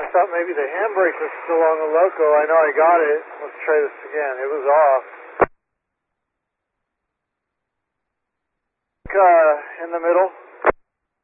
thought maybe the handbrake was still on the loco. I know I got it. Let's try this again. It was off. In the middle.